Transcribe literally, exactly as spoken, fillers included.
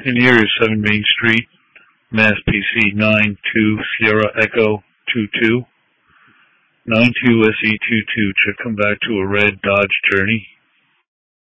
In here is seven Main Street, Mass P C nine two Sierra Echo two two. nine two S E two two to come back to a red Dodge Journey.